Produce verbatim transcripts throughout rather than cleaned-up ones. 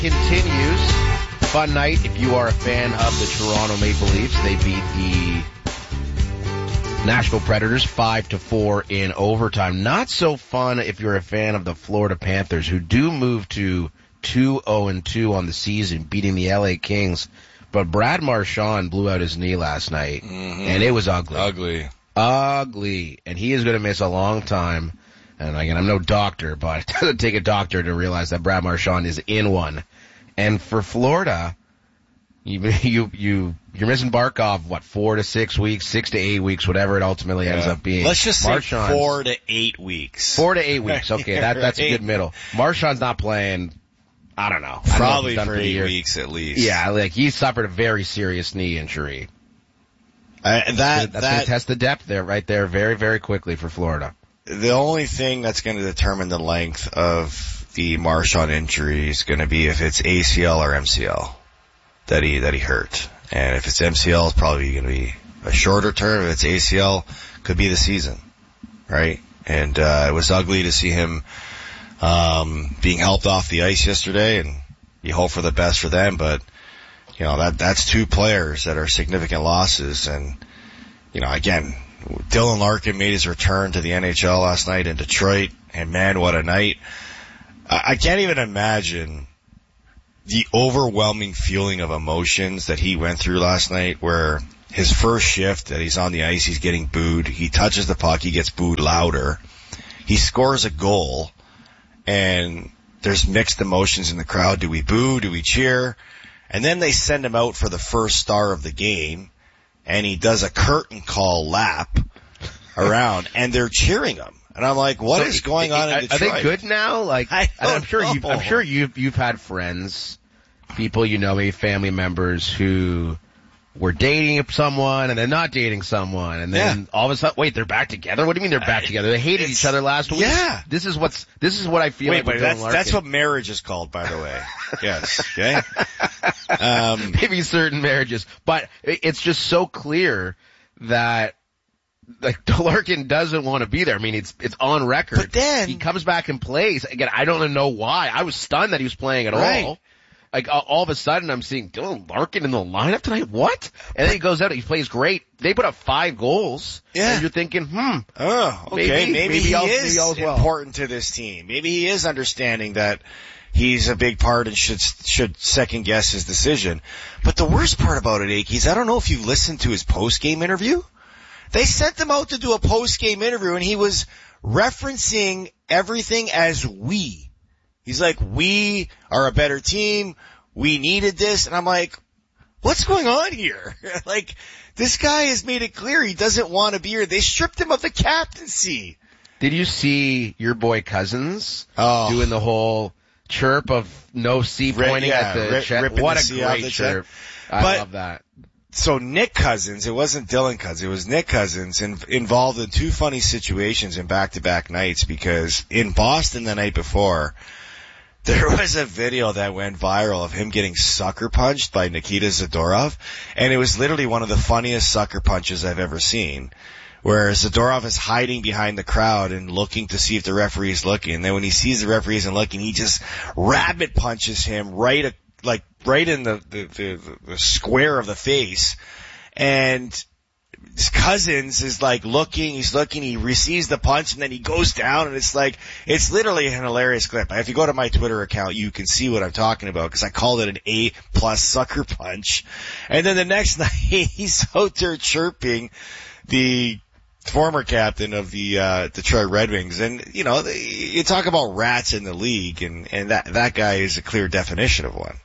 continues. Fun night if you are a fan of the Toronto Maple Leafs. They beat the Nashville Predators five to four in overtime. Not so fun if you're a fan of the Florida Panthers, who do move to two oh and two on the season, beating the L A Kings. But Brad Marchand blew out his knee last night, mm-hmm. and it was ugly. Ugly. Ugly. And he is going to miss a long time. And again, I'm no doctor, but it doesn't take a doctor to realize that Brad Marchand is in one. And for Florida, you, you, you, you're missing Barkov, what, four to six weeks, six to eight weeks, whatever it ultimately yeah. ends up being. Let's just Marchand's, say four to eight weeks. Four to eight weeks. Okay, that, that's a good middle. Marchand's not playing, I don't know. Probably don't know for eight year. weeks at least. Yeah, like he suffered a very serious knee injury. Uh, that, that's that, going to test the depth there, right there, very, very quickly for Florida. The only thing that's going to determine the length of the Marchand injury is going to be if it's A C L or M C L that he that he hurt. And if it's M C L, it's probably going to be a shorter term. If it's A C L, could be the season, right? And uh it was ugly to see him um being helped off the ice yesterday, and you hope for the best for them. But you know that that's two players that are significant losses, and you know again. Dylan Larkin made his return to the N H L last night in Detroit, and man, what a night. I can't even imagine the overwhelming feeling of emotions that he went through last night, where his first shift that he's on the ice, he's getting booed. He touches the puck, he gets booed louder. He scores a goal, and there's mixed emotions in the crowd. Do we boo? Do we cheer? And then they send him out for the first star of the game, and he does a curtain call lap around, and they're cheering him. And I'm like, what so is going on in Detroit? Are they good now? Like, I don't I'm sure know. you've, I'm sure you've, you've had friends, people you know, maybe family members who were dating someone and then not dating someone, and then yeah. all of a sudden, wait, they're back together? What do you mean they're back uh, together? They hated each other last week. Yeah. This is what's, this is what I feel wait, like. Wait, that's, that's what marriage is called, by the way. Yes. Okay. Um, maybe certain marriages, but it's just so clear that like Larkin doesn't want to be there. I mean, it's it's on record. But then he comes back and plays again. I don't know why. I was stunned that he was playing at right. all. Like all of a sudden, I'm seeing Dylan Larkin in the lineup tonight. What? And then he goes out. He plays great. They put up five goals. Yeah. And you're thinking, hmm. Oh, okay. Maybe, maybe, maybe he I'll, is maybe well. important to this team. Maybe he is understanding that he's a big part and should should second guess his decision. But the worst part about it, Akey, is I don't know if you've listened to his post game interview. They sent him out to do a post game interview, and he was referencing everything as we. He's like, we are a better team. We needed this. And I'm like, what's going on here? Like, this guy has made it clear he doesn't want to be here. They stripped him of the captaincy. Did you see your boy Cousins oh. doing the whole chirp of no C pointing yeah, at the rip, chest? What a great chirp. I but, love that. So Nick Cousins, it wasn't Dylan Cousins, it was Nick Cousins, in, involved in two funny situations in back-to-back nights, because in Boston the night before, there was a video that went viral of him getting sucker punched by Nikita Zadorov, and it was literally one of the funniest sucker punches I've ever seen, where Zadorov is hiding behind the crowd and looking to see if the referee is looking, and then when he sees the referee isn't looking, he just rabbit punches him right, a, like, right in the, the, the, the square of the face, and his Cousins is like looking, he's looking, he receives the punch, and then he goes down, and it's like, it's literally an hilarious clip. If you go to my Twitter account, you can see what I'm talking about, because I called it an A plus sucker punch. And then the next night, he's out there chirping the former captain of the uh Detroit Red Wings, and you know, you talk about rats in the league, and and that that guy is a clear definition of one.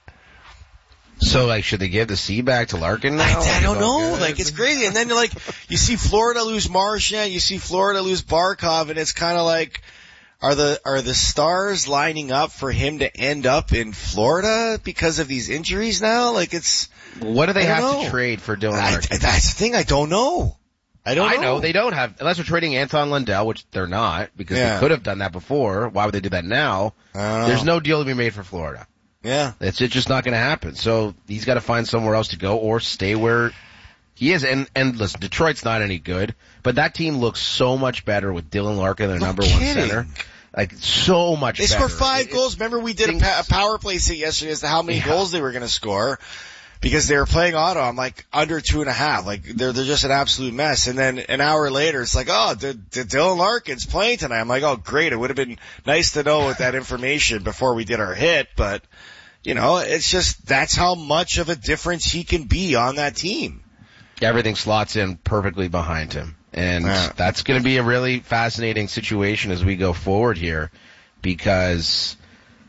So, like, should they give the C back to Larkin now? I, I don't know. Good? Like, it's crazy. And then, like, you see Florida lose Marchand, you see Florida lose Barkov, and it's kind of like, are the are the stars lining up for him to end up in Florida because of these injuries now? Like, it's... What do they have know. to trade for Dylan Larkin? I, that's the thing. I don't know. I don't I know. know. They don't have... Unless they're trading Anton Lundell, which they're not, because yeah. they could have done that before. Why would they do that now? There's no deal to be made for Florida. Yeah. It's just not going to happen. So he's got to find somewhere else to go or stay where he is. And, and listen, Detroit's not any good, but that team looks so much better with Dylan Larkin, their no number kidding. one center. Like, so much They better. scored five it, goals. Remember we did a, pa- a power play set yesterday as to how many yeah. goals they were going to score because they were playing auto. I'm like, under two and a half. Like, they're, they're just an absolute mess. And then an hour later, it's like, oh, did, did Dylan Larkin's playing tonight? I'm like, oh, great. It would have been nice to know with that information before we did our hit, but, you know, it's just, that's how much of a difference he can be on that team. Everything slots in perfectly behind him. And yeah. that's going to be a really fascinating situation as we go forward here because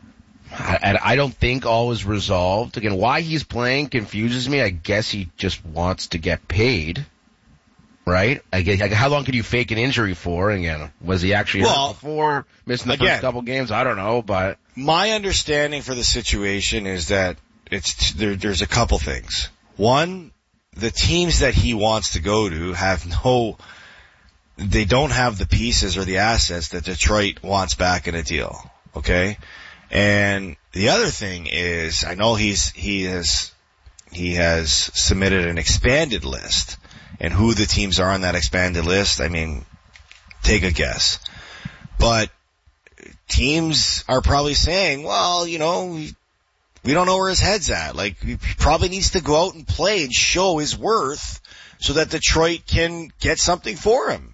I, I don't think all is resolved. Again, why he's playing confuses me. I guess he just wants to get paid, right? I guess, like, how long could you fake an injury for? Again, was he actually well, hurt before, missing the again, first couple games? I don't know, but my understanding for the situation is that it's there, there's a couple things. One, the teams that he wants to go to have no, they don't have the pieces or the assets that Detroit wants back in a deal. Okay? And the other thing is, I know he's, he has, he has submitted an expanded list, and who the teams are on that expanded list, I mean, take a guess. But teams are probably saying, well, you know, we, we don't know where his head's at. Like, he probably needs to go out and play and show his worth so that Detroit can get something for him.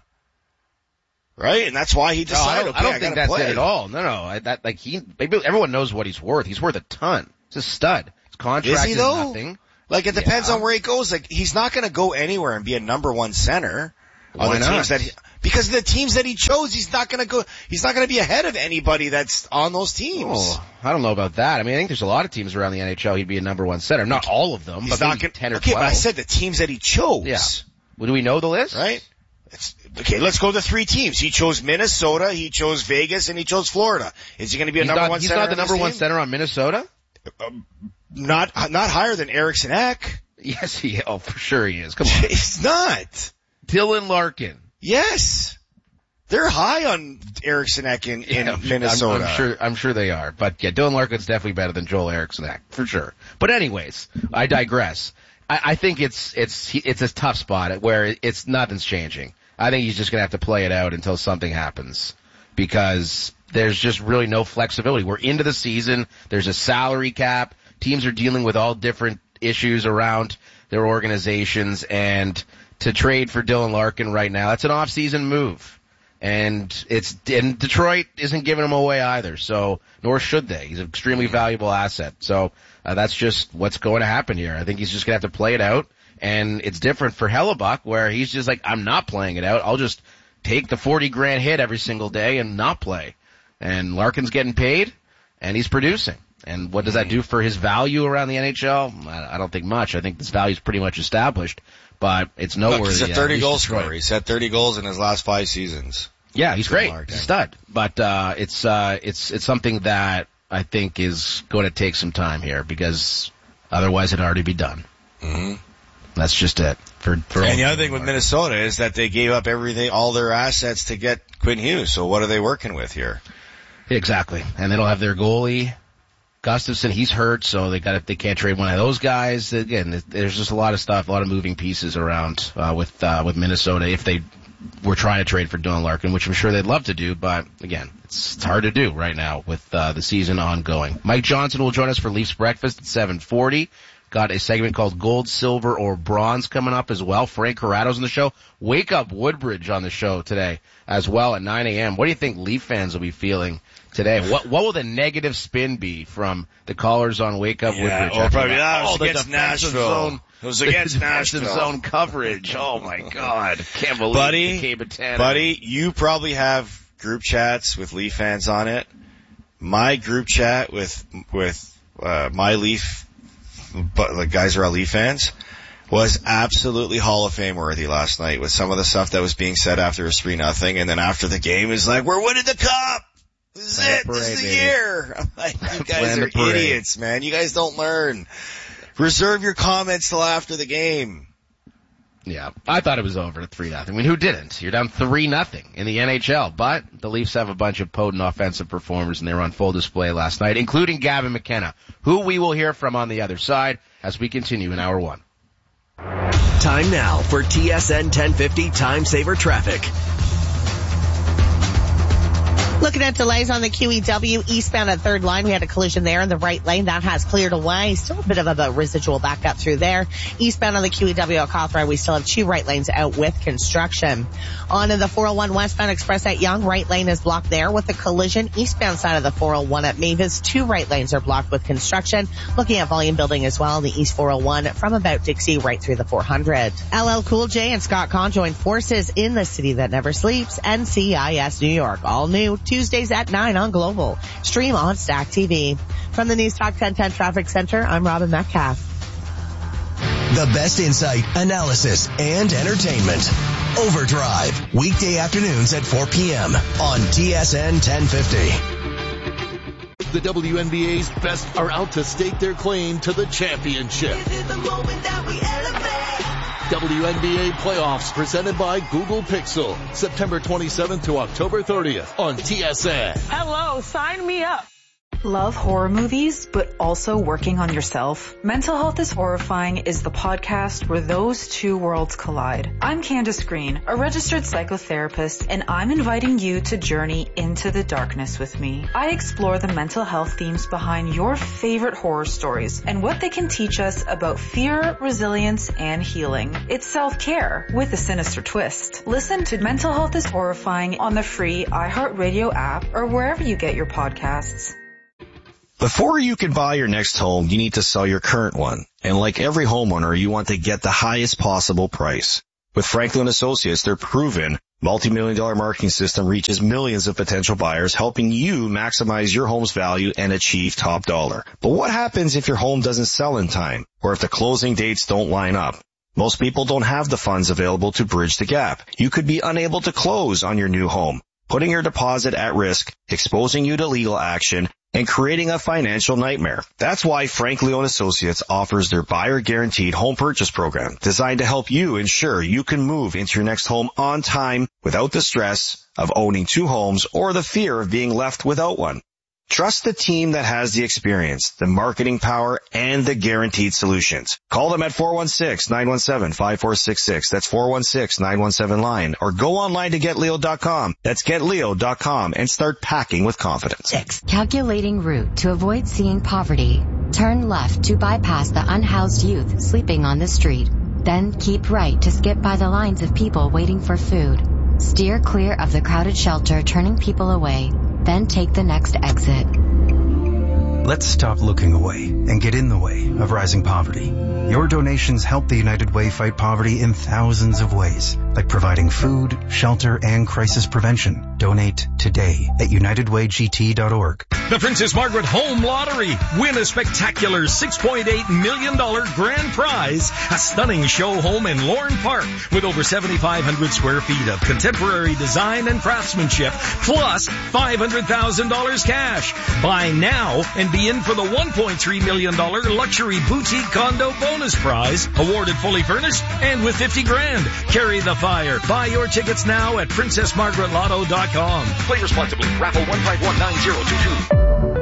Right? And that's why he decided, no, I don't, okay, I don't I think that's play. it at all. No, no. I, that, like, he, maybe everyone knows what he's worth. He's worth a ton. He's a stud. His contract is, he, is though? nothing. Like, it depends yeah. on where he goes. Like, he's not gonna go anywhere and be a number one center. Why on the not? Teams that he, because the teams that he chose, he's not gonna go, he's not gonna be ahead of anybody that's on those teams. Oh, I don't know about that. I mean, I think there's a lot of teams around the N H L he'd be a number one center. Not all of them, he's but not maybe gonna, ten or okay, twelve. but I said the teams that he chose. Yeah. Well, do we know the list? Right? It's, okay, let's go to three teams. He chose Minnesota, he chose Vegas, and he chose Florida. Is he going to be a he's number not, one he's center? He's not the number one team? center on Minnesota? Um, not not higher than Eriksson Ek. Yes, he. Oh, for sure he is. Come on, he's not. Dylan Larkin. Yes, they're high on Eriksson Ek in, in yeah, Minnesota. I'm, I'm sure. I'm sure they are. But yeah, Dylan Larkin's definitely better than Joel Eriksson Ek for sure. But anyways, I digress. I, I think it's it's it's a tough spot where it's nothing's changing. I think he's just going to have to play it out until something happens because there's just really no flexibility. We're into the season. There's a salary cap. Teams are dealing with all different issues around their organizations, and to trade for Dylan Larkin right now, that's an off-season move. And it's, and Detroit isn't giving him away either, so, nor should they. He's an extremely valuable asset. So, uh, that's just what's going to happen here. I think he's just going to have to play it out. And it's different for Hellebuck where he's just like, I'm not playing it out. I'll just take the forty grand hit every single day and not play. And Larkin's getting paid and he's producing. And what does that do for his value around the N H L? I don't think much. I think this value is pretty much established, but it's noteworthy. Look, he's a thirty goal scorer. He's had thirty goals in his last five seasons. Yeah, he's great. He's a stud. But, uh, it's, uh, it's, it's something that I think is going to take some time here because otherwise it'd already be done. Mm-hmm. That's just it. For, for and the other thing with Minnesota is that they gave up everything, all their assets to get Quinn Hughes. So what are they working with here? Exactly. And they don't have their goalie. Gustafsson, he's hurt, so they got they can't trade one of those guys. Again, there's just a lot of stuff, a lot of moving pieces around uh, with uh, with Minnesota if they were trying to trade for Dylan Larkin, which I'm sure they'd love to do, but again, it's, it's hard to do right now with uh, the season ongoing. Mike Johnson will join us for Leafs Breakfast at seven forty. Got a segment called Gold, Silver, or Bronze coming up as well. Frank Corrado's on the show. Wake Up Woodbridge on the show today as well at nine a.m. What do you think Leaf fans will be feeling today? What what will the negative spin be from the callers on Wake Up yeah, Woodbridge? Well, probably that was oh, against Nashville. Zone, it was against Nashville. Zone coverage. Oh my God. Can't believe buddy, it. Buddy, buddy, you probably have group chats with Leaf fans on it. My group chat with, with, uh, my Leaf but the guys are all Leaf fans, was absolutely Hall of Fame worthy last night with some of the stuff that was being said after it was three nothing, and then after the game is like, we're winning the cup! This is it! This is the year! I'm like, you guys are idiots, man. You guys don't learn. Reserve your comments till after the game. Yeah, I thought it was over at three nothing. I mean, who didn't? You're down three nothing in the N H L, but the Leafs have a bunch of potent offensive performers, and they were on full display last night, including Gavin McKenna, who we will hear from on the other side as we continue in hour one. Time now for T S N ten fifty Time Saver Traffic. Looking at delays on the Q E W eastbound at third line, we had a collision there in the right lane. That has cleared away. Still a bit of a residual backup through there. Eastbound on the Q E W at Cawthron, we still have two right lanes out with construction. On in the four oh one westbound express at Yonge, right lane is blocked there with a collision. Eastbound side of the four oh one at Mavis, two right lanes are blocked with construction. Looking at volume building as well, the east four oh one from about Dixie right through the four hundred. L L Cool J and Scott Conn join forces in the city that never sleeps. N C I S New York, all new Tuesdays at nine on Global. Stream on Stack T V. From the News Talk ten ten Traffic Center, I'm Robin Metcalf. The best insight, analysis, and entertainment. Overdrive, weekday afternoons at four p.m. on T S N ten fifty. The W N B A's best are out to stake their claim to the championship. This is the moment that we elevate. W N B A playoffs presented by Google Pixel. September twenty-seventh to October thirtieth on T S N. Hello, sign me up. Love horror movies, but also working on yourself? Mental Health is Horrifying is the podcast where those two worlds collide. I'm Candace Green, a registered psychotherapist, and I'm inviting you to journey into the darkness with me. I explore the mental health themes behind your favorite horror stories and what they can teach us about fear, resilience, and healing. It's self-care with a sinister twist. Listen to Mental Health is Horrifying on the free iHeartRadio app or wherever you get your podcasts. Before you can buy your next home, you need to sell your current one. And like every homeowner, you want to get the highest possible price. With Franklin Associates, their proven multi-million dollar marketing system reaches millions of potential buyers, helping you maximize your home's value and achieve top dollar. But what happens if your home doesn't sell in time, or if the closing dates don't line up? Most people don't have the funds available to bridge the gap. You could be unable to close on your new home, putting your deposit at risk, exposing you to legal action, and creating a financial nightmare. That's why Frank Leone Associates offers their Buyer Guaranteed Home Purchase Program, designed to help you ensure you can move into your next home on time without the stress of owning two homes or the fear of being left without one. Trust the team that has the experience, the marketing power, and the guaranteed solutions. Call them at four one six, nine one seven, five four six six. That's four one six, nine one seven, line. Or go online to get leo dot com. That's get leo dot com and start packing with confidence. Six. Calculating route to avoid seeing poverty. Turn left to bypass the unhoused youth sleeping on the street. Then keep right to skip by the lines of people waiting for food. Steer clear of the crowded shelter turning people away. Then take the next exit. Let's stop looking away and get in the way of rising poverty. Your donations help the United Way fight poverty in thousands of ways, like providing food, shelter, and crisis prevention. Donate today at united way g t dot org. The Princess Margaret Home Lottery. Win a spectacular six point eight million dollars grand prize. A stunning show home in Lorne Park with over seventy-five hundred square feet of contemporary design and craftsmanship, plus five hundred thousand dollars cash. Buy now and be in for the one point three million dollars luxury boutique condo bonus prize, awarded fully furnished and with fifty grand. Carry the fire. Buy your tickets now at princess margaret lotto dot com. Play responsibly. Raffle one five one nine zero two two.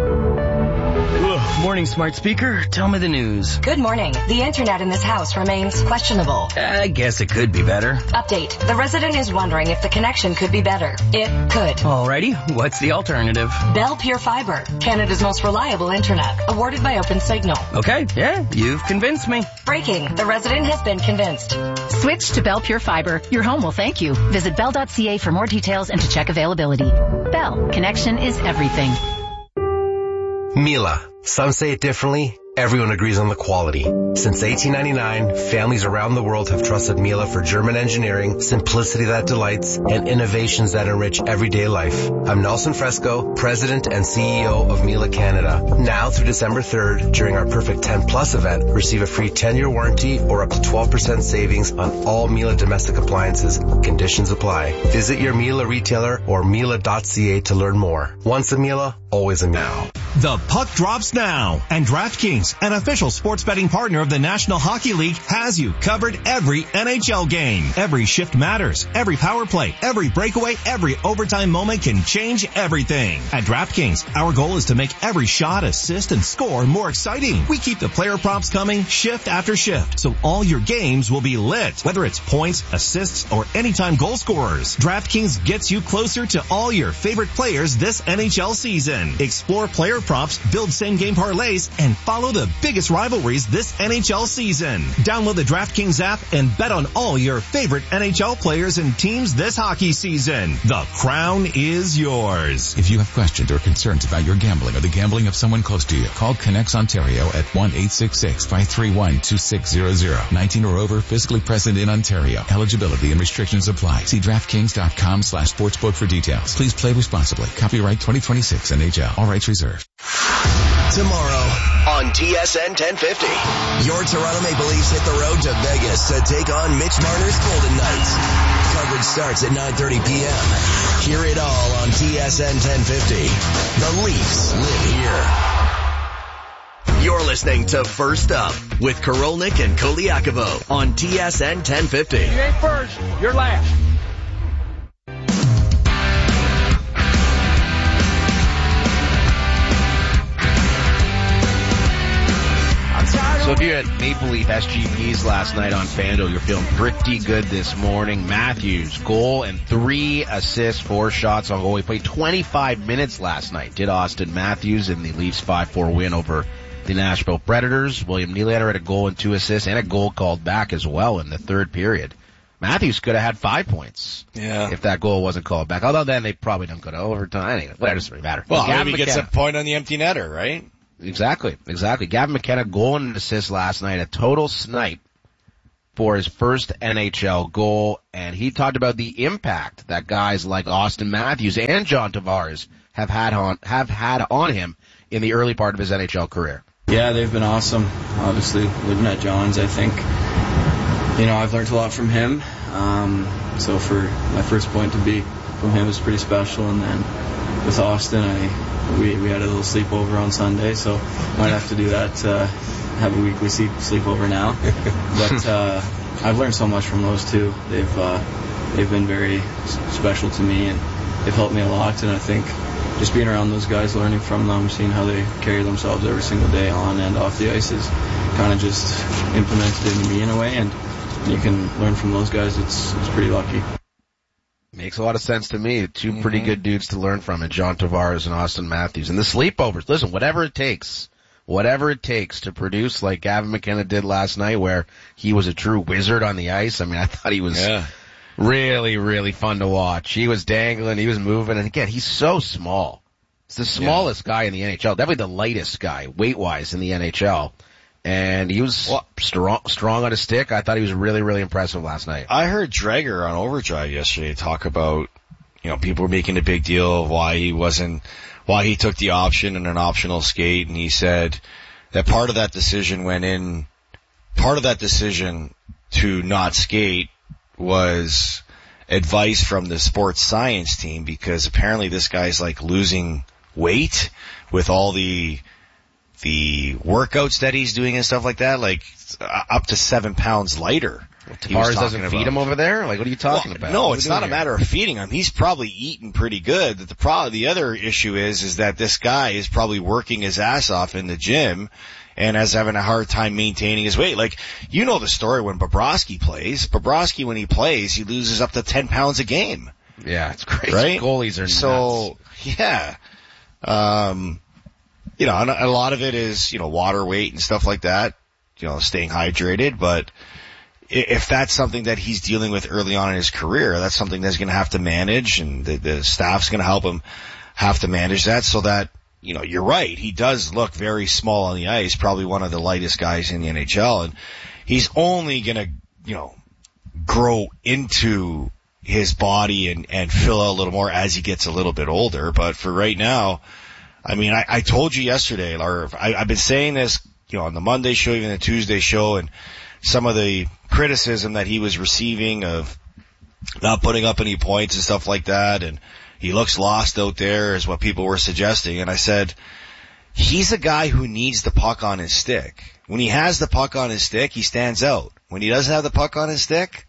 Ugh, morning, smart speaker. Tell me the news. Good morning. The internet in this house remains questionable. I guess it could be better. Update. The resident is wondering if the connection could be better. It could. Alrighty. What's the alternative? Bell Pure Fiber. Canada's most reliable internet. Awarded by OpenSignal. Okay. Yeah, you've convinced me. Breaking. The resident has been convinced. Switch to Bell Pure Fiber. Your home will thank you. Visit bell dot c a for more details and to check availability. Bell. Connection is everything. Miele. Some say it differently. Everyone agrees on the quality. Since eighteen ninety-nine, families around the world have trusted Miele for German engineering, simplicity that delights, and innovations that enrich everyday life. I'm Nelson Fresco, President and C E O of Miele Canada. Now through December third, during our Perfect ten Plus event, receive a free ten-year warranty or up to twelve percent savings on all Miele domestic appliances. Conditions apply. Visit your Miele retailer or miele dot c a to learn more. Once a Miele, always a Miele. The puck drops now, and DraftKings, an official sports betting partner of the National Hockey League, has you covered every N H L game. Every shift matters. Every power play, every breakaway, every overtime moment can change everything. At DraftKings, our goal is to make every shot, assist, and score more exciting. We keep the player props coming shift after shift, so all your games will be lit, whether it's points, assists, or anytime goal scorers. DraftKings gets you closer to all your favorite players this N H L season. Explore player props, build same-game parlays, and follow the biggest rivalries this N H L season. Download the DraftKings app and bet on all your favorite N H L players and teams this hockey season. The crown is yours. If you have questions or concerns about your gambling or the gambling of someone close to you, call Connects Ontario at one eight six six, five three one, two six zero zero. nineteen or over, physically present in Ontario. Eligibility and restrictions apply. See DraftKings.com slash sportsbook for details. Please play responsibly. Copyright twenty twenty-six N H L. All rights reserved. Tomorrow on T S N ten fifty, your Toronto Maple Leafs hit the road to Vegas to take on Mitch Marner's Golden Knights. Coverage starts at nine thirty p.m. Hear it all on T S N ten fifty. The Leafs live here. You're listening to First Up with Korolnik and Koliakovo on T S N ten fifty. You ain't first, you're last. So if you had Maple Leaf S G Ps last night on FanDuel, you're feeling pretty good this morning. Matthews, goal and three assists, four shots on goal. He played twenty-five minutes last night, did Austin Matthews, in the Leafs five four win over the Nashville Predators. William Nylander had a goal and two assists and a goal called back as well in the third period. Matthews could have had five points. Yeah. If that goal wasn't called back. Although then they probably don't go to overtime. Anyway, that doesn't really matter. Well, Gavin maybe he gets McKenna. a point on the empty netter, right? Exactly, exactly. Gavin McKenna, goal and an assist last night, a total snipe for his first N H L goal, and he talked about the impact that guys like Austin Matthews and John Tavares have had on have had on him in the early part of his N H L career. Yeah, they've been awesome. Obviously, living at John's, I think, you know, I've learned a lot from him. Um, so for my first point to be from him was pretty special, and then with Austin, I. We we had a little sleepover on Sunday, so might have to do that, uh, have a weekly sleep, sleepover now. But uh, I've learned so much from those two. They've uh, they've been very special to me, and they've helped me a lot. And I think just being around those guys, learning from them, seeing how they carry themselves every single day on and off the ice is kind of just implemented into me in a way. And you can learn from those guys. It's it's pretty lucky. Makes a lot of sense to me. Two Mm-hmm. pretty good dudes to learn from, and John Tavares and Austin Matthews. And the sleepovers, listen, whatever it takes, whatever it takes to produce like Gavin McKenna did last night, where he was a true wizard on the ice. I mean, I thought he was yeah. really, really fun to watch. He was dangling, he was moving, and again, he's so small. He's the smallest yeah. guy in the N H L, definitely the lightest guy, weight-wise, in the N H L. And he was well, strong, strong on his stick. I thought he was really, really impressive last night. I heard Drager on Overdrive yesterday talk about, you know, people were making a big deal of why he wasn't, why he took the option and an optional skate, and he said that part of that decision went in, part of that decision to not skate was advice from the sports science team, because apparently this guy's like losing weight with all the the workouts that he's doing and stuff like that, like uh, up to seven pounds lighter. Well, Tavares doesn't feed about. him over there? Like, what are you talking well, about? No, what it's not a here? matter of feeding him. He's probably eating pretty good. The problem, the other issue is, is that this guy is probably working his ass off in the gym and is having a hard time maintaining his weight. Like, you know the story when Bobrovsky plays. Bobrovsky, when he plays, he loses up to ten pounds a game. Yeah, it's crazy. Right? Goalies are nuts. So, yeah. Um, You know, and a lot of it is, you know, water weight and stuff like that, you know, staying hydrated. But if that's something that he's dealing with early on in his career, that's something that's going to have to manage, and the, the staff's going to help him have to manage that, so that, you know, you're right. He does look very small on the ice, probably one of the lightest guys in the N H L, and he's only going to, you know, grow into his body and, and fill out a little more as he gets a little bit older. But for right now, I mean, I, I told you yesterday, or I, I've been saying this, you know, on the Monday show, even the Tuesday show, and some of the criticism that he was receiving of not putting up any points and stuff like that, and he looks lost out there is what people were suggesting. And I said, he's a guy who needs the puck on his stick. When he has the puck on his stick, he stands out. When he doesn't have the puck on his stick,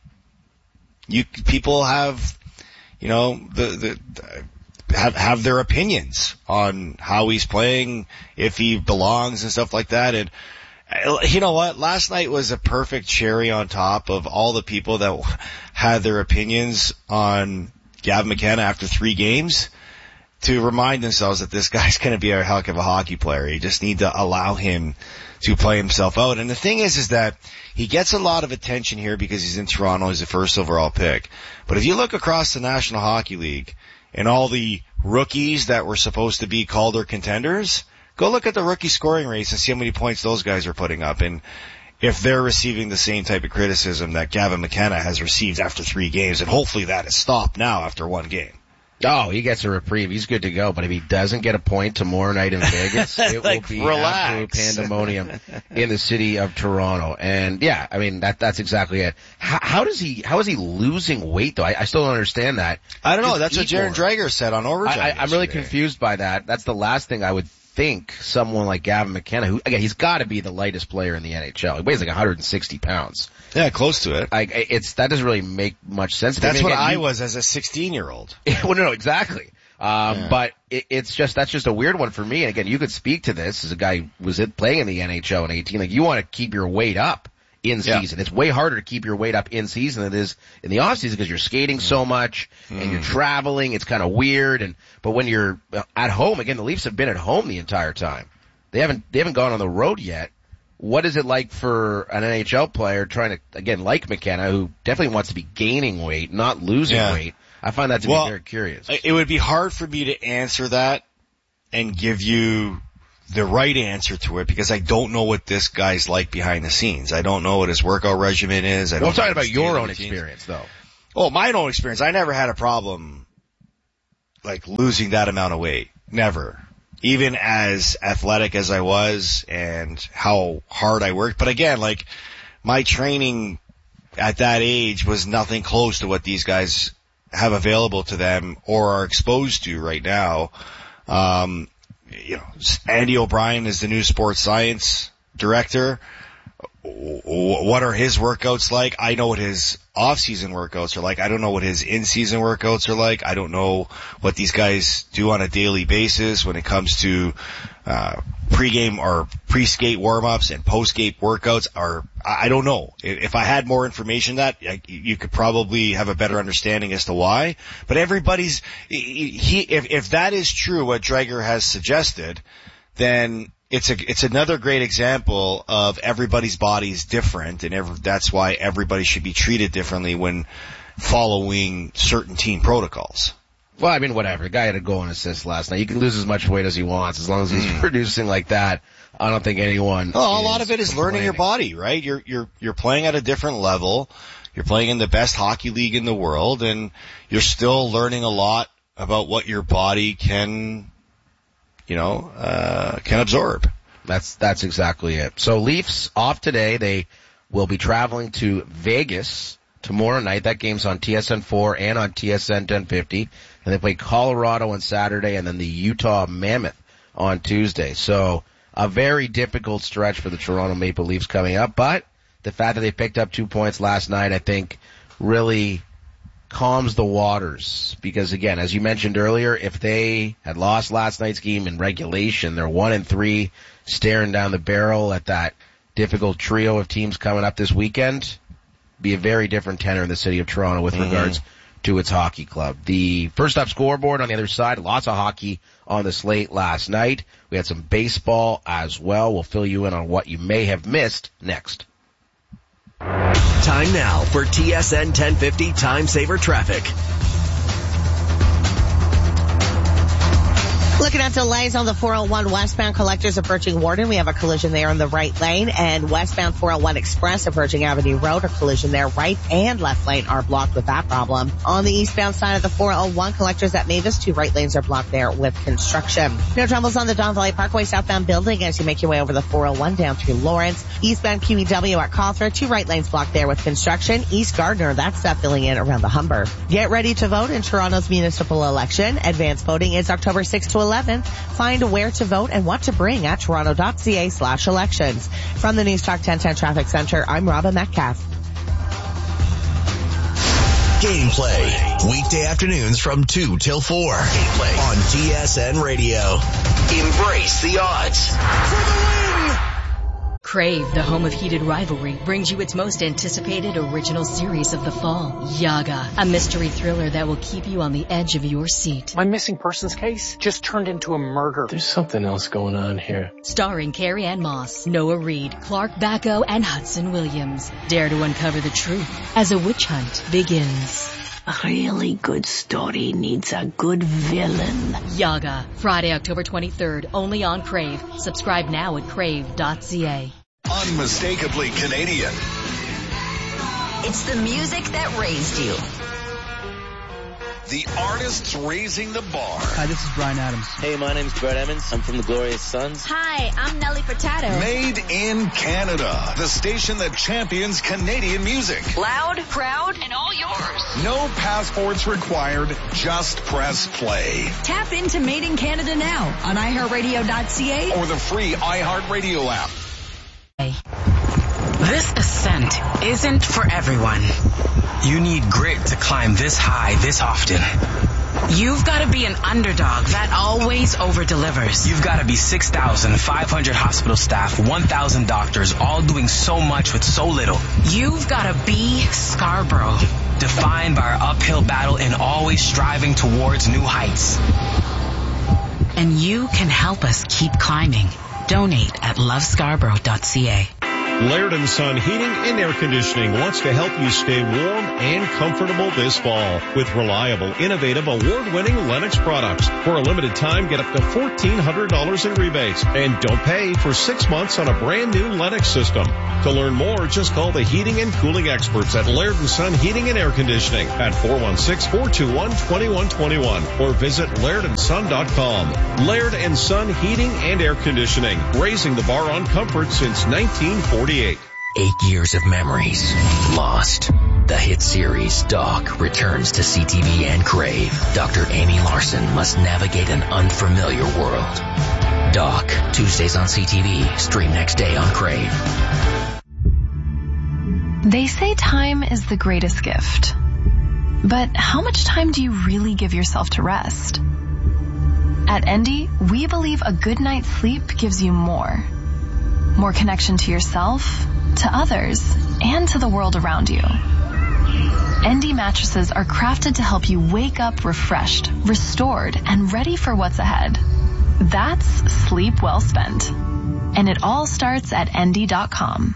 you people have, you know, the the have have their opinions on how he's playing, if he belongs and stuff like that. And you know what? Last night was a perfect cherry on top of all the people that had their opinions on Gavin McKenna after three games, to remind themselves that this guy's going to be a heck of a hockey player. You just need to allow him to play himself out. And the thing is, is that he gets a lot of attention here because he's in Toronto. He's the first overall pick. But if you look across the National Hockey League and all the rookies that were supposed to be Calder contenders, go look at the rookie scoring rates and see how many points those guys are putting up. And if they're receiving the same type of criticism that Gavin McKenna has received after three games, and hopefully that has stopped now after one game. Oh, he gets a reprieve. He's good to go. But if he doesn't get a point tomorrow night in Vegas, it like, will be relax. absolute pandemonium in the city of Toronto. And yeah, I mean, that, that's exactly it. How, how does he, how is he losing weight though? I, I still don't understand that. I don't know. Just That's what Jaron Drager said on Overtime. I, I, I'm really confused by that. That's the last thing I would think someone like Gavin McKenna, who, again, he's got to be the lightest player in the N H L. He weighs like one hundred sixty pounds. Yeah, close to it. Like, it's, that doesn't really make much sense. That's I mean, what again, I you, was as a sixteen-year-old. well, no, no, exactly. Um, Yeah. but it, it's just, that's just a weird one for me. And again, you could speak to this as a guy who was it playing in the N H L in eighteen. Like, you want to keep your weight up in Yeah. season. It's way harder to keep your weight up in season than it is in the off season because you're skating so much and you're traveling. It's kind of weird. And, but when you're at home, again, the Leafs have been at home the entire time. They haven't, they haven't gone on the road yet. What is it like for an N H L player trying to, again, like McKenna, who definitely wants to be gaining weight, not losing Yeah. weight? I find that to Well, be very curious. It would be hard for me to answer that and give you the right answer to it because I don't know what this guy's like behind the scenes. I don't know what his workout regimen is. I don't well, I'm talking know about his your daily own routines. experience, though. Oh, my own experience. I never had a problem like losing that amount of weight. Never. Even as athletic as I was and how hard I worked. But again, like my training at that age was nothing close to what these guys have available to them or are exposed to right now. Um, you know, Andy O'Brien is the new sports science director. What are his workouts like? I know what his off-season workouts are like. I don't know what his in-season workouts are like. I don't know what these guys do on a daily basis when it comes to uh pre-game or pre-skate warm-ups and post-skate workouts. Are I don't know. If I had more information that, you could probably have a better understanding as to why. But everybody's he if if that is true, what Drager has suggested, then It's a, it's another great example of everybody's body is different, and every, that's why everybody should be treated differently when following certain team protocols. Well, I mean, whatever. The guy had a goal and assist last night. He can lose as much weight as he wants as long as he's mm. producing like that. I don't think anyone. Well, a lot of it is learning your body, right? You're you're you're playing at a different level. You're playing in the best hockey league in the world, and you're still learning a lot about what your body can. You know, uh, can absorb. That's, that's exactly it. So Leafs off today. They will be traveling to Vegas tomorrow night. That game's on T S N four and on T S N ten fifty. And they play Colorado on Saturday and then the Utah Mammoth on Tuesday. So a very difficult stretch for the Toronto Maple Leafs coming up. But the fact that they picked up two points last night, I think, really calms the waters because again, as you mentioned earlier, if they had lost last night's game in regulation, they're one and three, staring down the barrel at that difficult trio of teams coming up this weekend. Be a very different tenor in the city of Toronto with mm-hmm. regards to its hockey club. The first up scoreboard on the other side, lots of hockey on the slate last night. We had some baseball as well. We'll fill you in on what you may have missed next. Time now for T S N ten fifty Time Saver Traffic. Looking at delays on the four oh one westbound collectors approaching Warden. We have a collision there in the right lane, and westbound four oh one Express approaching Avenue Road. A collision there, right and left lane are blocked with that problem. On the eastbound side of the four oh one collectors at Mavis, two right lanes are blocked there with construction. No troubles on the Don Valley Parkway southbound building as you make your way over the four oh one down through Lawrence. Eastbound Q E W at Cawthra, two right lanes blocked there with construction. East Gardner, that's that filling in around the Humber. Get ready to vote in Toronto's municipal election. Advanced voting is October sixth to eleventh. Find where to vote and what to bring at toronto.ca slash elections. From the News Talk ten ten Traffic Center, I'm Robin Metcalf. Gameplay, weekday afternoons from two till four. Gameplay on T S N Radio. Embrace the odds. For the win! Crave, the home of heated rivalry, brings you its most anticipated original series of the fall, Yaga, a mystery thriller that will keep you on the edge of your seat. My missing persons case just turned into a murder. There's something else going on here. Starring Carrie Ann Moss, Noah Reid, Clark Bacco, and Hudson Williams. Dare to uncover the truth as a witch hunt begins. A really good story needs a good villain. Yaga, Friday, October twenty-third, only on Crave. Subscribe now at crave dot c a. Unmistakably Canadian. It's the music that raised you. The artists raising the bar. Hi, this is Bryan Adams. Hey, my name's Brett Emmons. I'm from the Glorious Sons. Hi, I'm Nelly Furtado. Made in Canada. The station that champions Canadian music. Loud, proud, and all yours. No passports required. Just press play. Tap into Made in Canada now on i heart radio dot c a or the free iHeartRadio app. This ascent isn't for everyone. You need grit to climb this high this often. You've got to be an underdog that always over-delivers. You've got to be six thousand five hundred hospital staff, one thousand doctors, all doing so much with so little. You've got to be Scarborough, defined by our uphill battle and always striving towards new heights. And you can help us keep climbing. Donate at love scarborough dot c a. Laird and Son Heating and Air Conditioning wants to help you stay warm and comfortable this fall with reliable, innovative, award-winning Lennox products. For a limited time, get up to fourteen hundred dollars in rebates and don't pay for six months on a brand new Lennox system. To learn more, just call the heating and cooling experts at Laird and Son Heating and Air Conditioning at four one six, four two one, two one two one or visit laird and son dot com. Laird and Son Heating and Air Conditioning, raising the bar on comfort since nineteen forty-eight. Eight years of memories lost. The hit series Doc returns to C T V and Crave. Doctor Amy Larson must navigate an unfamiliar world. Doc, Tuesdays on C T V, stream next day on Crave. They say time is the greatest gift. But how much time do you really give yourself to rest? At Endy, we believe a good night's sleep gives you more. More connection to yourself, to others, and to the world around you. Endy mattresses are crafted to help you wake up refreshed, restored, and ready for what's ahead. That's sleep well spent. And it all starts at endy dot com.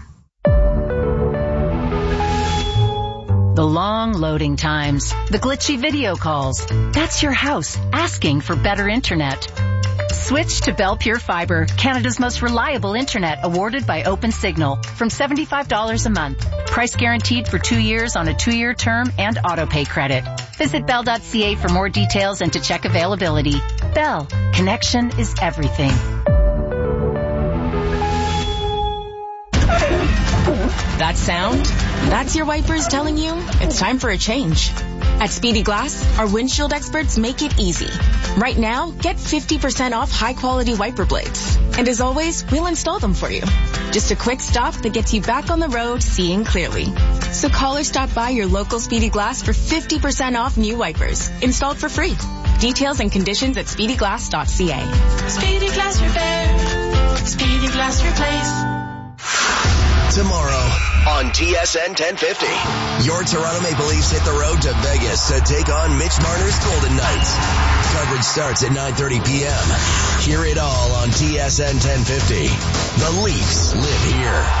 The long loading times, the glitchy video calls. That's your house asking for better internet. Switch to Bell Pure Fiber, Canada's most reliable internet, awarded by OpenSignal, from seventy-five dollars a month. Price guaranteed for two years on a two-year term and auto-pay credit. Visit bell dot c a for more details and to check availability. Bell, connection is everything. That sound? That's your wipers telling you it's time for a change. At Speedy Glass, our windshield experts make it easy. Right now, get fifty percent off high-quality wiper blades. And as always, we'll install them for you. Just a quick stop that gets you back on the road seeing clearly. So call or stop by your local Speedy Glass for fifty percent off new wipers, installed for free. Details and conditions at speedy glass dot c a. Speedy Glass Repair. Speedy Glass Replace. Tomorrow on T S N ten fifty, your Toronto Maple Leafs hit the road to Vegas to take on Mitch Marner's Golden Knights. Coverage starts at nine thirty p.m. Hear it all on T S N ten fifty. The Leafs live here.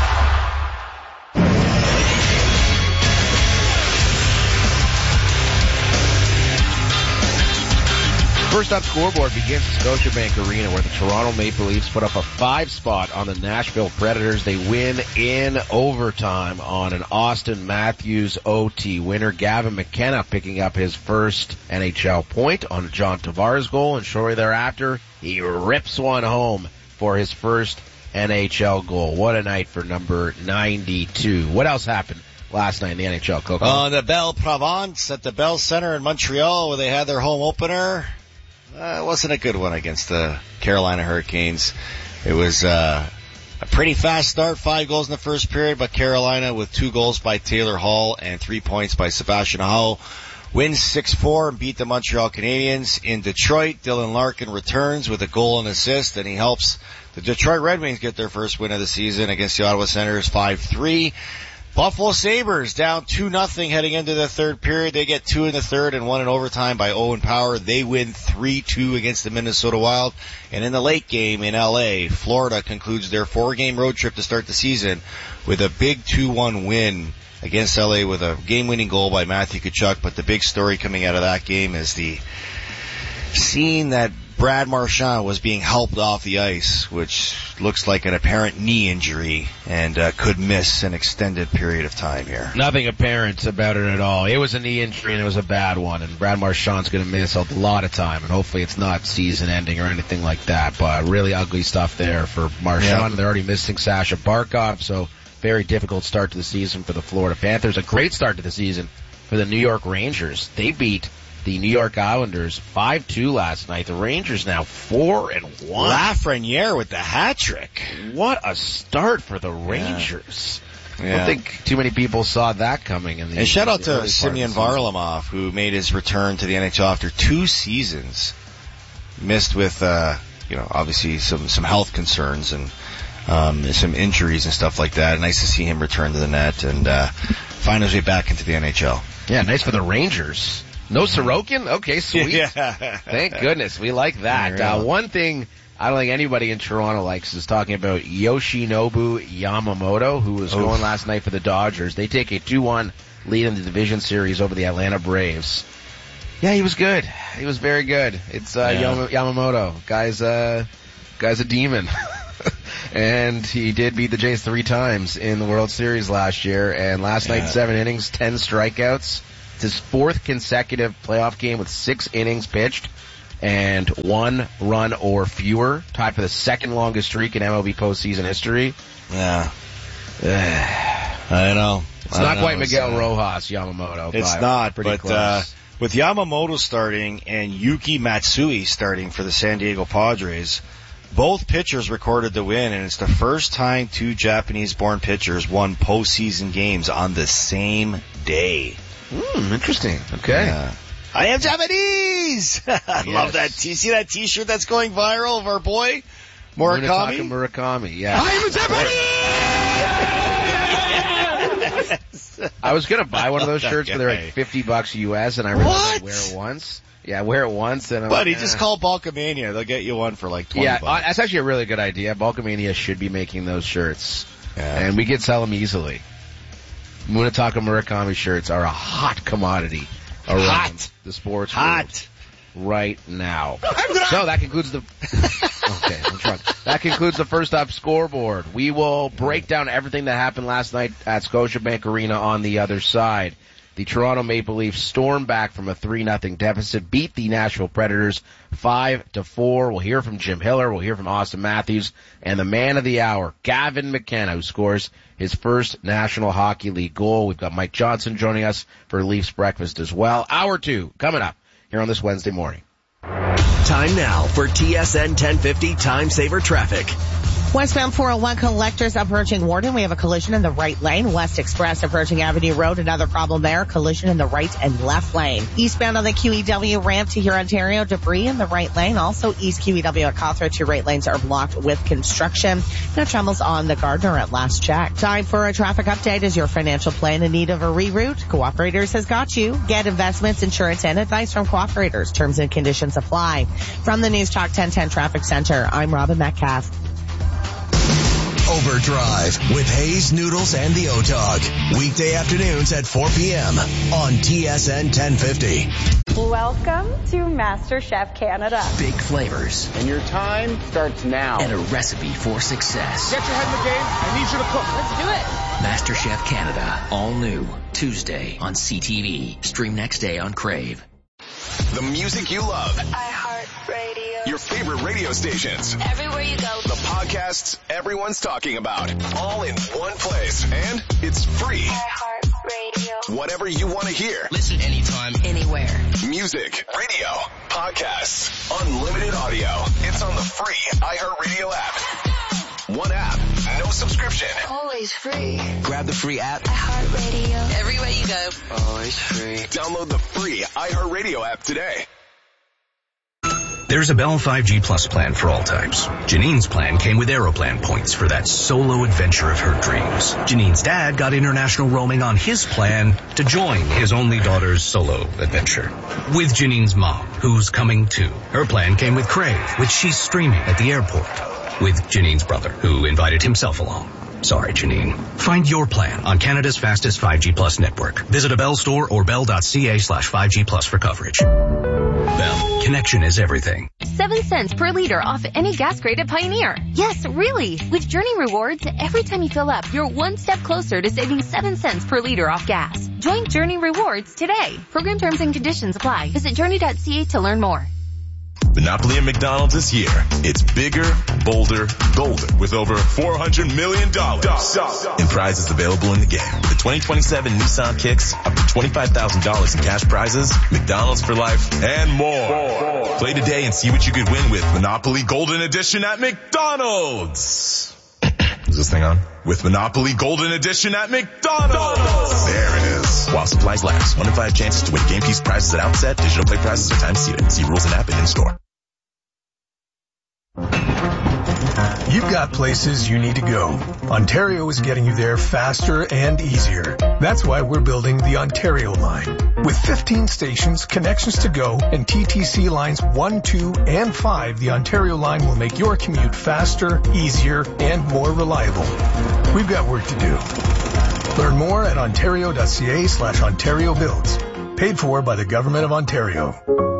First up scoreboard begins at Scotiabank Arena, where the Toronto Maple Leafs put up a five spot on the Nashville Predators. They win in overtime on an Austin Matthews O T winner. Gavin McKenna picking up his first N H L point on a John Tavares goal, and shortly thereafter, he rips one home for his first N H L goal. What a night for number ninety-two. What else happened last night in the N H L, Coco? On the Belle Provence at the Bell Center in Montreal, where they had their home opener. uh, it wasn't a good one against the Carolina Hurricanes. It was uh, a pretty fast start, five goals in the first period, but Carolina with two goals by Taylor Hall and three points by Sebastian Aho wins six four and beat the Montreal Canadiens. In Detroit, Dylan Larkin returns with a goal and assist, and he helps the Detroit Red Wings get their first win of the season against the Ottawa Senators five three. Buffalo Sabres down two nothing heading into the third period. They get two in the third and one in overtime by Owen Power. They win three two against the Minnesota Wild. And in the late game in L A, Florida concludes their four-game road trip to start the season with a big two one win against L A with a game-winning goal by Matthew Tkachuk. But the big story coming out of that game is the scene that Brad Marchand was being helped off the ice, which looks like an apparent knee injury and uh, could miss an extended period of time here. Nothing apparent about it at all. It was a knee injury and it was a bad one, and Brad Marchand's going to miss a lot of time, and hopefully it's not season-ending or anything like that, but really ugly stuff there for Marchand. Yep. They're already missing Sasha Barkov, so very difficult start to the season for the Florida Panthers. A great start to the season for the New York Rangers. They beat the New York Islanders five two last night. The Rangers now four and one. Lafreniere with the hat trick. What a start for the Rangers. Yeah. I don't think too many people saw that coming. In the, and shout out to Semyon Varlamov, who made his return to the N H L after two seasons. Missed with, uh, you know, obviously some, some health concerns and um, some injuries and stuff like that. Nice to see him return to the net and uh, find his way back into the N H L. Yeah, nice for the Rangers. No Sorokin? Okay, sweet. Yeah. Thank goodness. We like that. Uh, one thing I don't think anybody in Toronto likes is talking about Yoshinobu Yamamoto, who was Oof. going last night for the Dodgers. They take a two one lead in the division series over the Atlanta Braves. Yeah, he was good. He was very good. It's uh, yeah. Yamamoto. Guy's, uh, guy's a demon. And he did beat the Jays three times in the World Series last year. And last yeah. night, seven innings, ten strikeouts. It's his fourth consecutive playoff game with six innings pitched and one run or fewer, tied for the second longest streak in M L B postseason history. Yeah. I know. It's I not know. quite Miguel it's, uh, Rojas, Yamamoto. It's but not, pretty but close. Uh, with Yamamoto starting and Yuki Matsui starting for the San Diego Padres, both pitchers recorded the win, and it's the first time two Japanese-born pitchers won postseason games on the same day. Hmm, interesting. Okay. Yeah. I am Japanese! I yes. love that. T- see that t-shirt that's going viral of our boy? Murakami? Munetaka Murakami, yeah. I am Japanese! Yes. I was gonna buy one of those shirts, but they're like fifty bucks U S, and I realized I'd wear it once. Yeah, wear it once, and I'm Buddy, like, eh. just call Balkamania. They'll get you one for like twenty yeah, bucks. Yeah, that's actually a really good idea. Balkamania should be making those shirts. Yeah. And we could sell them easily. Munetaka Murakami shirts are a hot commodity around hot. the sports hot. world right now. So that concludes the okay, I'm trying. That concludes the first up scoreboard. We will break down everything that happened last night at Scotiabank Arena on the other side. The Toronto Maple Leafs stormed back from a three nothing deficit, beat the Nashville Predators five to four. We'll hear from Jim Hiller, we'll hear from Austin Matthews, and the man of the hour, Gavin McKenna, who scores his first National Hockey League goal. We've got Mike Johnson joining us for Leafs Breakfast as well. Hour two coming up here on this Wednesday morning. Time now for T S N ten fifty Time Saver Traffic. Westbound four oh one collectors approaching Warden. We have a collision in the right lane. West Express approaching Avenue Road. Another problem there. Collision in the right and left lane. Eastbound on the Q E W ramp to here, Ontario. Debris in the right lane. Also East Q E W at Cawthra. Two right lanes are blocked with construction. No troubles on the Gardner at last check. Time for a traffic update. Is your financial plan in need of a reroute? Cooperators has got you. Get investments, insurance, and advice from Cooperators. Terms and conditions apply. From the News Talk ten ten Traffic Center, I'm Robin Metcalf. Overdrive with Hayes, Noodles, and the O-Dog. Weekday afternoons at four p.m. on T S N ten fifty. Welcome to MasterChef Canada. Big flavors. And your time starts now. And a recipe for success. Get your head in the game. I need you to cook. Let's do it. MasterChef Canada. All new. Tuesday on C T V. Stream next day on Crave. The music you love. iHeartRadio. Your favorite radio stations. Everywhere you go. The podcasts everyone's talking about. All in one place. And it's free. iHeartRadio. Whatever you want to hear. Listen anytime, anywhere. Music, radio, podcasts, unlimited audio. It's on the free iHeartRadio app. One app, no subscription. Always free. Grab the free app. iHeartRadio. Everywhere you go. Always free. Download the free iHeartRadio app today. There's a Bell five G Plus plan for all types. Janine's plan came with Aeroplan points for that solo adventure of her dreams. Janine's dad got international roaming on his plan to join his only daughter's solo adventure. With Janine's mom, who's coming too. Her plan came with Crave, which she's streaming at the airport. With Janine's brother, who invited himself along. Sorry, Janine. Find your plan on Canada's fastest five G Plus network. Visit a Bell store or bell.ca slash 5G Plus for coverage. Bell. Connection is everything. Seven cents per liter off any gas crate at Pioneer. Yes, really. With Journey Rewards, every time you fill up, you're one step closer to saving seven cents per liter off gas. Join Journey Rewards today. Program terms and conditions apply. Visit journey.ca to learn more. Monopoly at McDonald's is here. It's bigger, bolder, golden with over four hundred million dollars in prizes available in the game. The twenty twenty-seven Nissan Kicks, up to twenty-five thousand dollars in cash prizes, McDonald's for life, and more. Play today and see what you could win with Monopoly Golden Edition at McDonald's. Is this thing on? With Monopoly Golden Edition at McDonald's. There it is. While supplies last. One in five chances to win game piece prizes at outset. Digital play prizes are time seated. See rules and app and in store. You've got places you need to go. Ontario is getting you there faster and easier. That's why we're building the Ontario line. With fifteen stations, connections to go, and T T C lines one, two, and five, the Ontario line will make your commute faster, easier, and more reliable. We've got work to do. Learn more at ontario.ca slash Ontario Builds. Paid for by the Government of Ontario.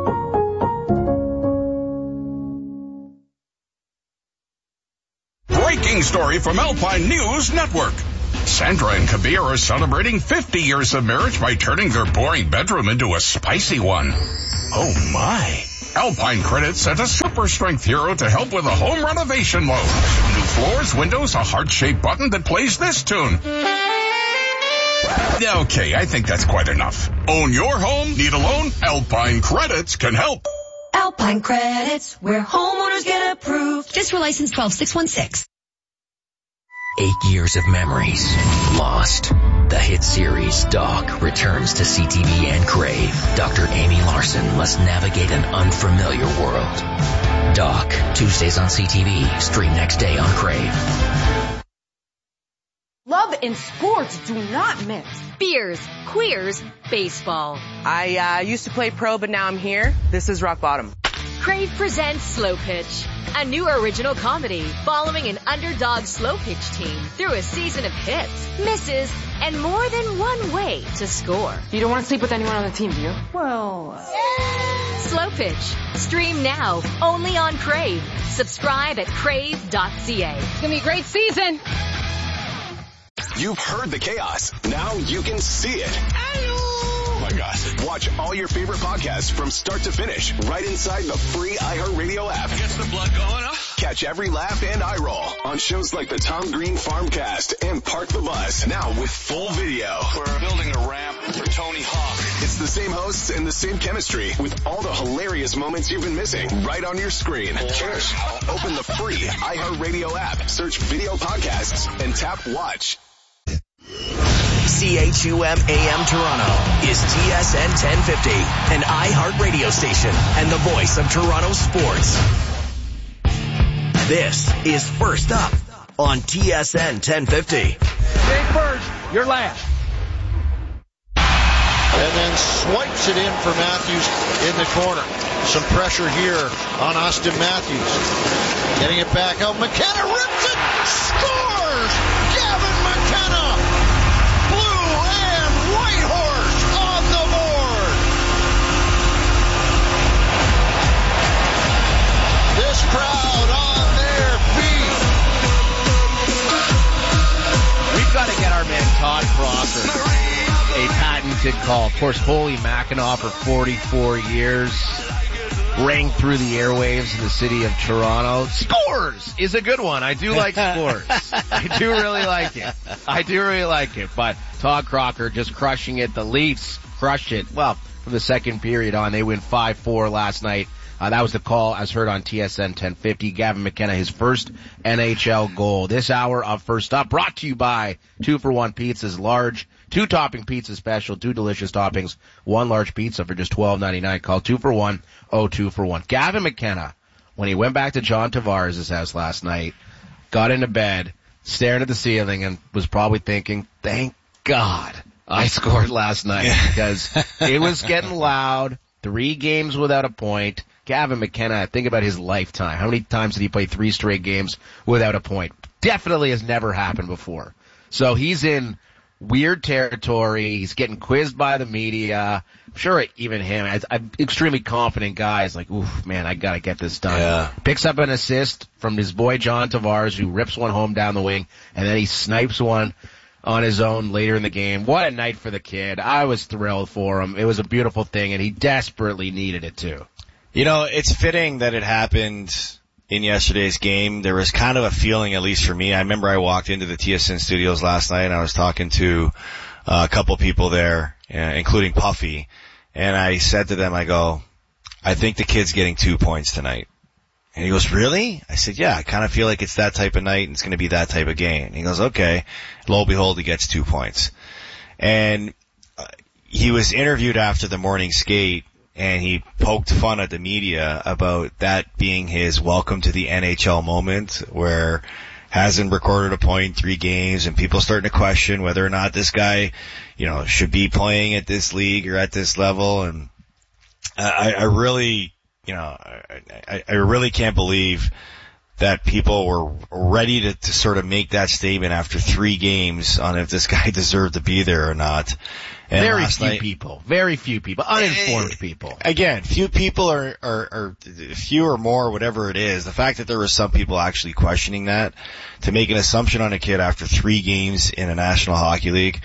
Breaking story from Alpine News Network. Sandra and Kabir are celebrating fifty years of marriage by turning their boring bedroom into a spicy one. Oh my. Alpine Credit sent a super strength hero to help with a home renovation loan. New floors, windows, a heart-shaped button that plays this tune. Okay, I think that's quite enough. Own your home? Need a loan? Alpine Credits can help. Alpine Credits, where homeowners get approved. Fiscal license twelve six one six. Eight years of memories lost. The hit series Doc returns to C T V and Crave. Doctor Amy Larson must navigate an unfamiliar world. Doc, Tuesdays on C T V. Stream next day on Crave. Love and sports do not mix. Beers, queers, baseball. I uh, used to play pro, but now I'm here. This is rock bottom. Crave presents Slow Pitch, a new original comedy following an underdog slow pitch team through a season of hits, misses, and more than one way to score. You don't want to sleep with anyone on the team, do you? Well... Uh... Slow Pitch. Stream now, only on Crave. Subscribe at crave dot c a. It's going to be a great season. You've heard the chaos. Now you can see it. Oh my gosh. Watch all your favorite podcasts from start to finish right inside the free iHeartRadio app. Gets the blood going, huh? Catch every laugh and eye roll on shows like the Tom Green Farmcast and Park the Bus. Now with full video. We're building a ramp for Tony Hawk. It's the same hosts and the same chemistry with all the hilarious moments you've been missing right on your screen. Cheers. Open the free iHeartRadio app, search video podcasts, and tap watch. C H U M A M Toronto is T S N ten fifty, an iHeart radio station and the voice of Toronto sports. This is First Up on T S N ten fifty. Jake first, you're last. And then swipes it in for Matthews in the corner. Some pressure here on Austin Matthews. Getting it back out. McKenna rips it, scores! Gavin McKenna! Blue and White Horse on the board! This crowd on their feet. We've got to get our man Todd Crocker a patented call. Of course, Holy Mackinac for forty-four years. rang through the airwaves in the city of Toronto. Scores is a good one. I do like scores. I do really like it. I do really like it. But Todd Crocker just crushing it. The Leafs crushed it. Well, from the second period on, they win five four last night. Uh, that was the call as heard on T S N ten fifty. Gavin McKenna, his first N H L goal. This hour of First Up brought to you by Two for One Pizzas, large, two topping pizza special, two delicious toppings, one large pizza for just twelve ninety-nine. Call two for one, oh two for one. Gavin McKenna, when he went back to John Tavares' house last night, got into bed, staring at the ceiling, and was probably thinking, thank God I scored last night, because it was getting loud. Three games without a point. Gavin McKenna, think about his lifetime. How many times did he play three straight games without a point? Definitely has never happened before. So he's in weird territory. He's getting quizzed by the media. I'm sure even him, as an extremely confident guy, is like, oof, man, I gotta get this done. Yeah. Picks up an assist from his boy John Tavares, who rips one home down the wing, and then he snipes one on his own later in the game. What a night for the kid. I was thrilled for him. It was a beautiful thing, and he desperately needed it too. You know, it's fitting that it happened in yesterday's game. There was kind of a feeling, at least for me. I remember I walked into the T S N studios last night and I was talking to uh, a couple people there, uh, including Puffy, and I said to them, I go, I think the kid's getting two points tonight. And he goes, really? I said, yeah, I kind of feel like it's that type of night and it's going to be that type of game. And he goes, okay. Lo and behold, he gets two points. And uh, he was interviewed after the morning skate, and he poked fun at the media about that being his welcome to the N H L moment, where hasn't recorded a point in three games and people starting to question whether or not this guy, you know, should be playing at this league or at this level. And I, I really, you know, I, I really can't believe that people were ready to, to sort of make that statement after three games on if this guy deserved to be there or not. And very few night, people, very few people, uninformed people. Again, few people are, are, are, few or more, whatever it is. The fact that there were some people actually questioning that, to make an assumption on a kid after three games in a National Hockey League.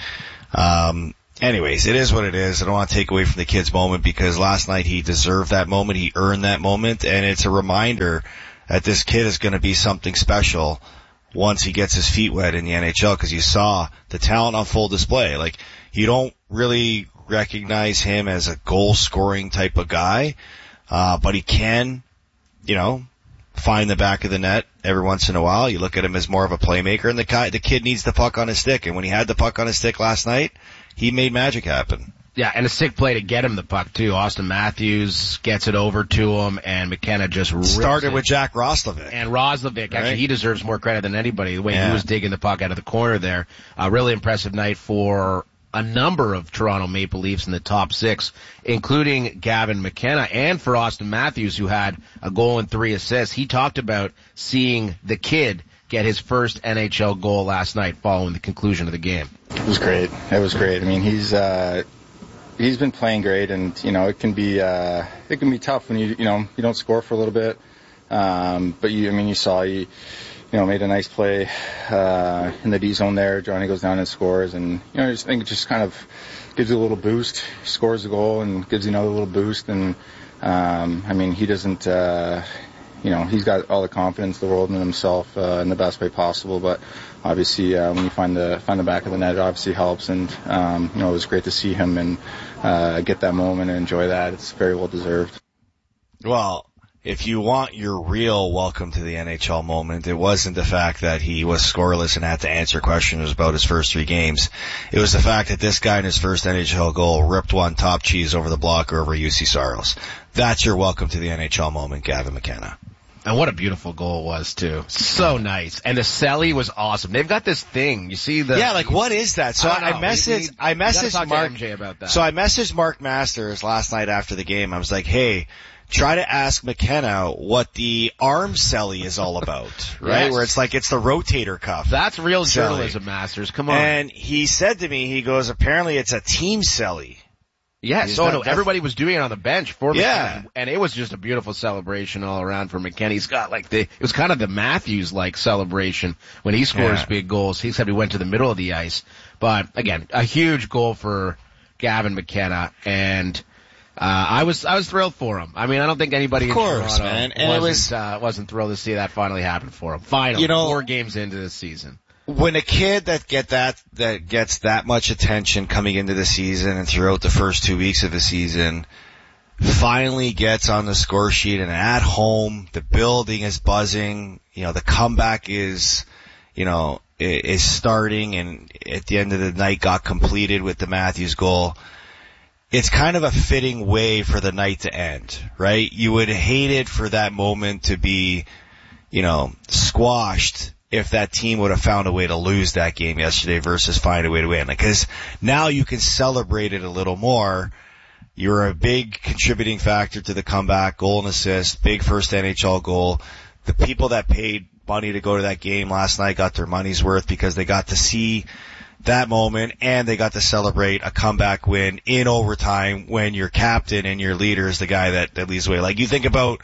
Um, anyways, it is what it is. I don't want to take away from the kid's moment, because last night he deserved that moment. He earned that moment, and it's a reminder that this kid is going to be something special once he gets his feet wet in the N H L, because you saw the talent on full display. Like, you don't really recognize him as a goal-scoring type of guy, uh, but he can, you know, find the back of the net every once in a while. You look at him as more of a playmaker, and the, guy, the kid needs the puck on his stick, and when he had the puck on his stick last night, he made magic happen. Yeah, and a sick play to get him the puck, too. Austin Matthews gets it over to him, and McKenna just rips Started it. with Jack Roslovic. And Roslovic, right? Actually, he deserves more credit than anybody, the way yeah. he was digging the puck out of the corner there. A really impressive night for a number of Toronto Maple Leafs in the top six, including Gavin McKenna, and for Austin Matthews, who had a goal and three assists. He talked about seeing the kid get his first N H L goal last night following the conclusion of the game. It was great. It was great. I mean, he's, uh, he's been playing great, and, you know, it can be, uh, it can be tough when you, you know, you don't score for a little bit. Um, but you, I mean, you saw, you, you know, made a nice play, uh, in the D zone there. Johnny goes down and scores, and, you know, I just think it just kind of gives you a little boost. He scores a goal and gives you another little boost. And, um, I mean, he doesn't, uh, you know, he's got all the confidence in the world in himself, uh, in the best way possible. But obviously, uh, when you find the, find the back of the net, it obviously helps. And, um, you know, it was great to see him and, uh, get that moment and enjoy that. It's very well deserved. Well, if you want your real welcome to the N H L moment, it wasn't the fact that he was scoreless and had to answer questions about his first three games. It was the fact that this guy in his first N H L goal ripped one top cheese over the blocker over U C Saros. That's your welcome to the N H L moment, Gavin McKenna. And what a beautiful goal it was, too. So nice. And the celly was awesome. They've got this thing. You see the... Yeah, like, what is that? So I, I messaged, I messaged Mark, M J about that. So I messaged Mark Masters last night after the game. I was like, hey, try to ask McKenna what the arm celly is all about, right? Yes. Where it's like, it's the rotator cuff. That's real celly. Journalism, Masters. Come on. And he said to me, he goes, apparently it's a team celly. Yes, oh no, everybody was doing it on the bench for yeah. McKenna, and it was just a beautiful celebration all around for McKenna. He's got like the, it was kind of the Matthews-like celebration when he scores yeah. big goals. He said he went to the middle of the ice, but again, a huge goal for Gavin McKenna, and Uh, I was, I was thrilled for him. I mean, I don't think anybody of in course, Toronto man. And wasn't, it was, uh, wasn't thrilled to see that finally happen for him. Finally, you know, four games into the season. When a kid that get that, that gets that much attention coming into the season and throughout the first two weeks of the season finally gets on the score sheet and at home, the building is buzzing, you know, the comeback is, you know, is starting and at the end of the night got completed with the Matthews goal. It's kind of a fitting way for the night to end, right? You would hate it for that moment to be, you know, squashed if that team would have found a way to lose that game yesterday versus find a way to win. Because now you can celebrate it a little more. You're a big contributing factor to the comeback, goal and assist, big first N H L goal. The people that paid money to go to that game last night got their money's worth because they got to see that moment and they got to celebrate a comeback win in overtime when your captain and your leader is the guy that, that leads the way. Like you think about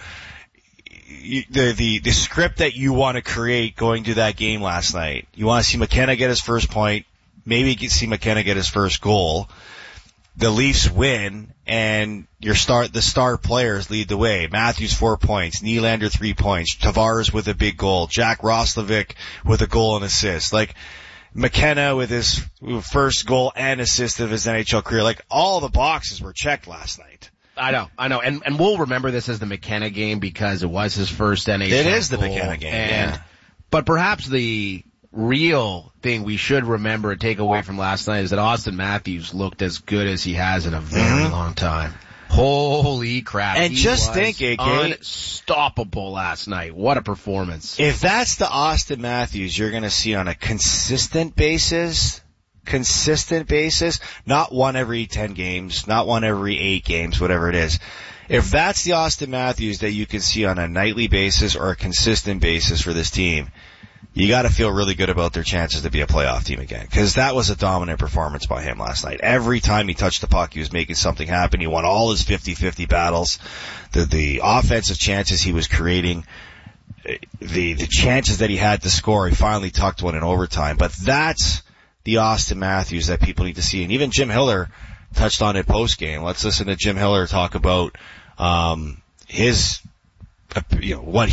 the, the, the script that you want to create going to that game last night. You want to see McKenna get his first point, maybe you can see McKenna get his first goal. The Leafs win, and your start the star players lead the way. Matthews four points, Nylander three points, Tavares with a big goal, Jack Roslovic with a goal and assist. Like McKenna with his first goal and assist of his N H L career. Like all the boxes were checked last night. I know, I know, and and we'll remember this as the McKenna game because it was his first N H L. It is the goal, McKenna game, and, yeah. But perhaps the real thing we should remember and take away from last night is that Austin Matthews looked as good as he has in a very mm-hmm. long time. Holy crap. And he just was think, A K, unstoppable last night. What a performance. If that's the Austin Matthews you're going to see on a consistent basis, consistent basis, not one every ten games, not one every eight games, whatever it is. If that's the Austin Matthews that you can see on a nightly basis or a consistent basis for this team, you got to feel really good about their chances to be a playoff team again. Because that was a dominant performance by him last night. Every time he touched the puck, he was making something happen. He won all his fifty-fifty battles. The, the offensive chances he was creating, the, the chances that he had to score, he finally tucked one in overtime. But that's the Austin Matthews that people need to see. And even Jim Hiller touched on it post-game. Let's listen to Jim Hiller talk about um his, uh, you know, what